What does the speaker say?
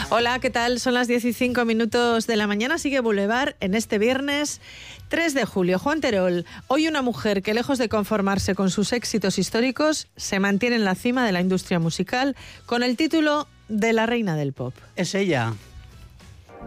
Hola, ¿qué tal? Son las 10:05 de la mañana. Sigue Boulevard en este viernes 3 de julio. Juan Terol, hoy una mujer que lejos de conformarse con sus éxitos históricos, se mantiene en la cima de la industria musical con el título de la reina del pop. Es ella,